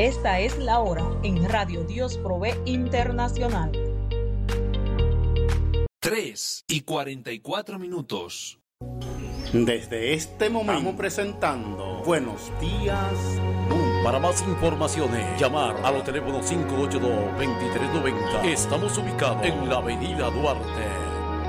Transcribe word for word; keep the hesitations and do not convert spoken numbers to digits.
Esta es la hora en Radio Dios Provee Internacional. tres y cuarenta y cuatro minutos. Desde este momento estamos presentando Buenos Días Mundo. Para más informaciones, llamar a los teléfonos cinco ocho dos, dos tres nueve cero. Estamos ubicados en la avenida Duarte.